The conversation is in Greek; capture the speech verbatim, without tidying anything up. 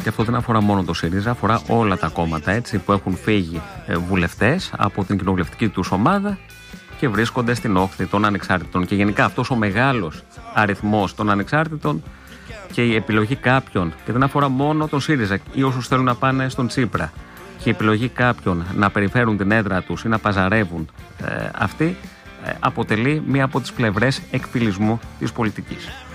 Και αυτό δεν αφορά μόνο το ΣΥΡΙΖΑ, αφορά όλα τα κόμματα έτσι, που έχουν φύγει βουλευτές από την κοινοβουλευτική τους ομάδα και βρίσκονται στην όχθη των ανεξάρτητων. Και γενικά αυτός ο μεγάλος αριθμός των ανεξάρτητων και η επιλογή κάποιων, και δεν αφορά μόνο τον ΣΥΡΙΖΑ ή όσους θέλουν να πάνε στον Τσίπρα, και η επιλογή κάποιων να περιφέρουν την έδρα τους ή να παζαρεύουν ε, αυτή, ε, αποτελεί μία από τις πλευρές εκφυλισμού της πολιτικής.